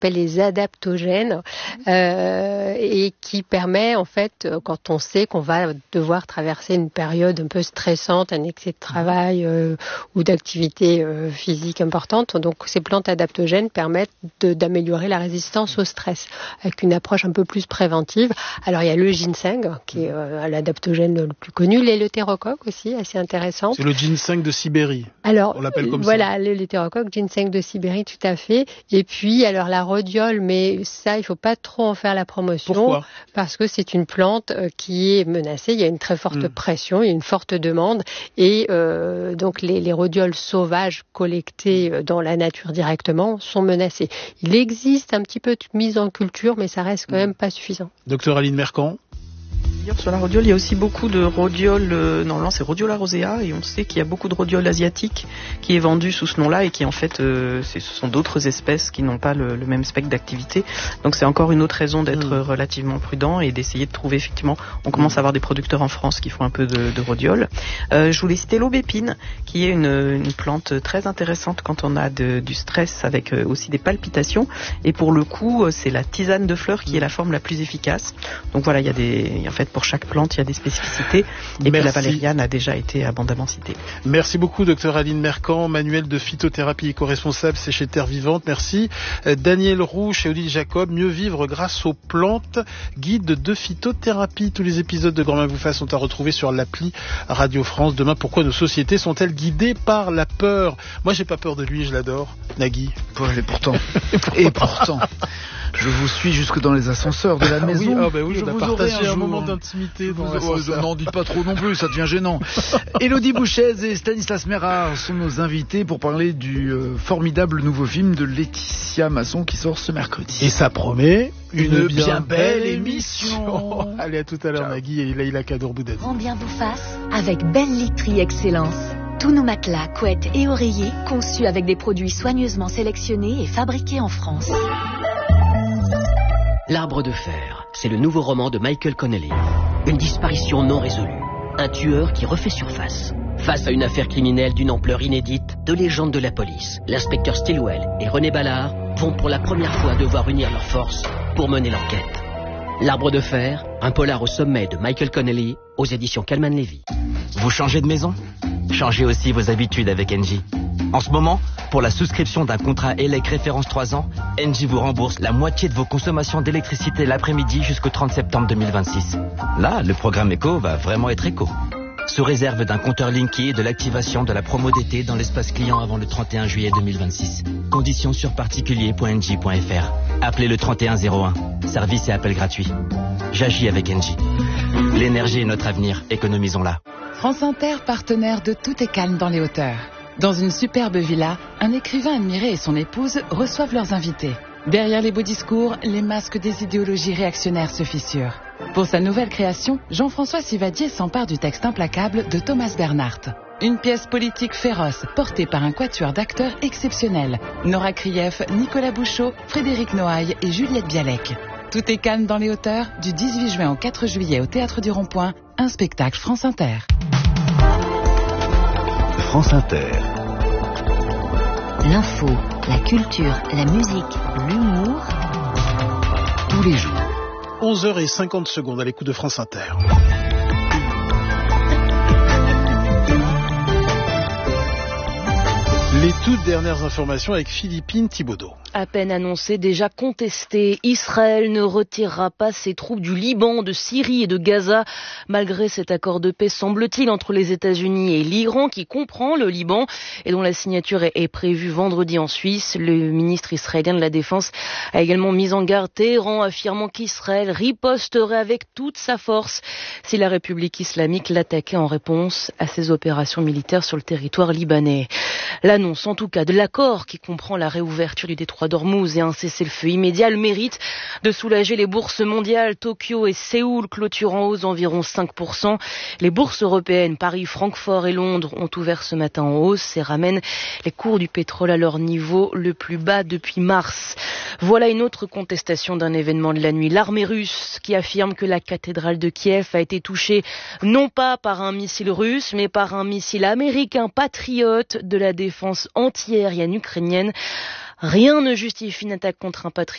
s'appelle les adaptogènes et qui permet en fait, quand on sait qu'on va devoir traverser une période un peu stressante, un excès de travail ou d'activité physique importante, donc ces plantes adaptogènes permettent d'améliorer la résistance au stress avec une approche un peu plus préventive. Alors il y a le ginseng qui est l'adaptogène le plus connu, l'éleutérocoque aussi, assez intéressant. C'est le ginseng de Sibérie. Alors, on l'appelle comme voilà, l'éleutérocoque, ginseng de Sibérie, tout à fait. Et puis, alors la rhodiole, mais ça, il faut pas trop en faire la promotion. Pourquoi ? Parce que c'est une plante qui est menacée. Il y a une très forte pression, il y a une forte demande. Et donc, les rhodioles sauvages collectées dans la nature directement sont menacées. Il existe un petit peu de mise en culture, mais ça reste quand même pas suffisant. Docteur Aline Mercant. Sur la rhodiole, il y a aussi beaucoup de rhodiole, normalement c'est Rhodiola rosea, et on sait qu'il y a beaucoup de rhodiole asiatique qui est vendue sous ce nom-là et qui en fait, ce sont d'autres espèces qui n'ont pas le même spectre d'activité. Donc c'est encore une autre raison d'être relativement prudent et d'essayer de trouver effectivement, on commence à avoir des producteurs en France qui font un peu de rhodiole. Je voulais citer l'aubépine, qui est une plante très intéressante quand on a du stress avec aussi des palpitations. Et pour le coup, c'est la tisane de fleurs qui est la forme la plus efficace. Donc voilà, en fait, pour chaque plante, il y a des spécificités. Et puis la valériane a déjà été abondamment citée. Merci beaucoup, docteur Aline Mercant. Manuel de phytothérapie éco-responsable, c'est chez Terre Vivante. Merci. Daniel Rouche et Odile Jacob, mieux vivre grâce aux plantes. Guide de phytothérapie. Tous les épisodes de Grand Main vous fasse sont à retrouver sur l'appli Radio France. Demain, pourquoi nos sociétés sont-elles guidées par la peur ? Moi, j'ai pas peur de lui, je l'adore. Nagui. Et pourtant. Je vous suis jusque dans les ascenseurs de la maison. Oui, je on a vous partagé un moment jour d'intimité dans l'ascenseur. N'en dites pas trop non plus, ça devient gênant. Élodie Bouchez et Stanislas Mérard sont nos invités pour parler du formidable nouveau film de Laetitia Masson qui sort ce mercredi. Et ça promet une bien belle émission. Allez, à tout à l'heure, Nagui et Leïla Kadour-Boudadi. Grand bien vous fasse avec Belle Literie Excellence. Tous nos matelas, couettes et oreillers conçus avec des produits soigneusement sélectionnés et fabriqués en France. L'Arbre de fer, c'est le nouveau roman de Michael Connelly. Une disparition non résolue. Un tueur qui refait surface. Face à une affaire criminelle d'une ampleur inédite, deux légendes de la police, l'inspecteur Stilwell et René Ballard, vont pour la première fois devoir unir leurs forces pour mener l'enquête. L'Arbre de fer, un polar au sommet de Michael Connelly, aux éditions Calman Levy. Vous changez de maison ? Changez aussi vos habitudes avec Engie. En ce moment, pour la souscription d'un contrat ELEC référence 3 ans, Engie vous rembourse la moitié de vos consommations d'électricité l'après-midi jusqu'au 30 septembre 2026. Là, le programme éco va vraiment être éco. Sous réserve d'un compteur Linky et de l'activation de la promo d'été dans l'espace client avant le 31 juillet 2026. Conditions sur particulier.engie.fr. Appelez le 3101. Service et appel gratuit. J'agis avec Engie. L'énergie est notre avenir, économisons-la. France Inter, partenaire de Tout est calme dans les hauteurs. Dans une superbe villa, un écrivain admiré et son épouse reçoivent leurs invités. Derrière les beaux discours, les masques des idéologies réactionnaires se fissurent. Pour sa nouvelle création, Jean-François Sivadier s'empare du texte implacable de Thomas Bernhardt. Une pièce politique féroce, portée par un quatuor d'acteurs exceptionnels. Nora Krief, Nicolas Bouchot, Frédéric Noailles et Juliette Bialek. Tout est calme dans les hauteurs, du 18 juin au 4 juillet au Théâtre du Rond-Point, un spectacle France Inter. France Inter. L'info, la culture, la musique, l'humour. Tous les jours. 11h50 à l'écoute de France Inter. Les toutes dernières informations avec Philippine Thibaudot. À peine annoncé, déjà contesté, Israël ne retirera pas ses troupes du Liban, de Syrie et de Gaza, malgré cet accord de paix, semble-t-il, entre les États-Unis et l'Iran, qui comprend le Liban et dont la signature est prévue vendredi en Suisse. Le ministre israélien de la Défense a également mis en garde Téhéran, affirmant qu'Israël riposterait avec toute sa force si la République islamique l'attaquait en réponse à ses opérations militaires sur le territoire libanais. L'annonce, en tout cas, de l'accord qui comprend la réouverture du détroit d'Ormuz et un cessez-le-feu immédiat, le mérite de soulager les bourses mondiales. Tokyo et Séoul clôturent en hausse d'environ 5%. Les bourses européennes, Paris, Francfort et Londres, ont ouvert ce matin en hausse et ramènent les cours du pétrole à leur niveau le plus bas depuis mars. Voilà une autre contestation d'un événement de la nuit. L'armée russe qui affirme que la cathédrale de Kiev a été touchée non pas par un missile russe, mais par un missile américain patriote de la défense antiaérienne ukrainienne. Rien ne justifie une attaque contre un patriote